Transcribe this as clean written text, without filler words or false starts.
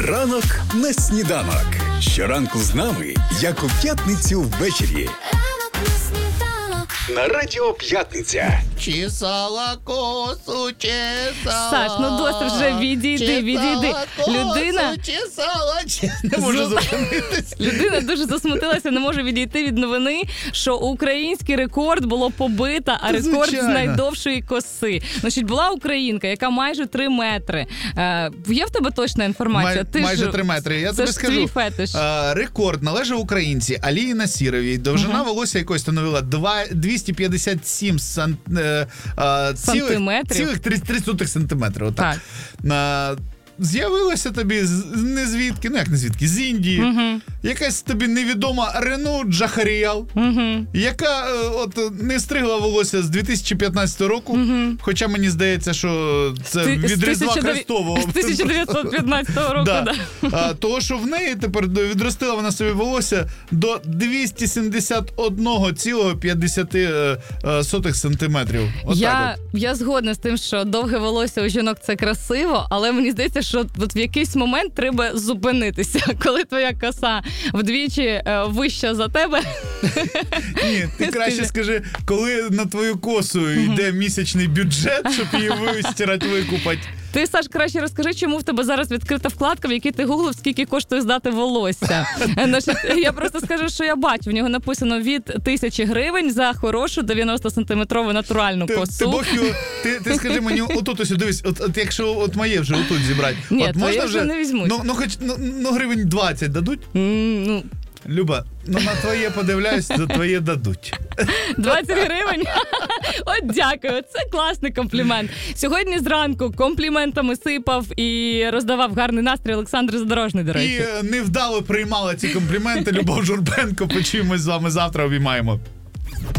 Ранок на сніданок. Щоранку з нами, як у п'ятницю ввечері. На Радіо П'ятниця. Чесала косу, чесала. Саш, ну досить вже відійди. Людина Не можу зупинитись. Людина дуже засмутилася, не може відійти від новини, що український рекорд було побито, а рекорд з найдовшої коси. Значить, була українка, яка майже 3 метри. Є в тебе точна інформація? Майже 3 метри. Я тобі скажу. Твій фетиш. Рекорд належав українці Алії Насіровій. Довжина волосся якось становила 257 цілих 3 сантиметри. Отак. З'явилося тобі не звідки, з Індії, якась тобі невідома Рену Джахаріял, яка не стригла волосся з 2015 року, хоча мені здається, що це від Різдва Христового. З 1915 року, да. Того, що в неї тепер відростила вона собі волосся до 271,50 сантиметрів. Я згодна з тим, що довге волосся у жінок – це красиво, але мені здається, що от в якийсь момент треба зупинитися, коли твоя коса вдвічі вища за тебе. Ні, ти краще скажи, коли на твою косу йде місячний бюджет, щоб її вистирати, викупати. Ти, Саш, краще розкажи, чому в тебе зараз відкрита вкладка, в якій ти гуглив, скільки коштує здати волосся. Я просто скажу, що я бачу, в нього написано від 1000 гривень за хорошу 90-сантиметрову натуральну косу. Ти скажи мені, отут ось, дивись, от якщо моє вже отут зібрати. Ні, твоє вже не візьмуть. Хоч гривень 20 дадуть? Люба, на твоє подивляюсь, за твоє дадуть. 20 гривень? От дякую, це класний комплімент. Сьогодні зранку компліментами сипав і роздавав гарний настрій Олександр Задорожний, до речі. І невдало приймала ці компліменти Любов Журбенко. Почуємось з вами завтра, обіймаємо.